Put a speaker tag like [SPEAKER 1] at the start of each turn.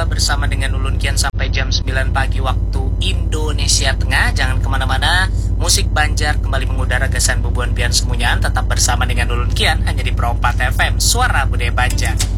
[SPEAKER 1] 2 bersama dengan Ulun Kian sampai jam 9 pagi waktu Indonesia Tengah. Jangan kemana-mana, musik Banjar kembali mengudara Gasan Bubuan Biar Semunyan. Tetap bersama dengan Ulun Kian hanya di Pro 4 FM, Suara Budaya Banjar.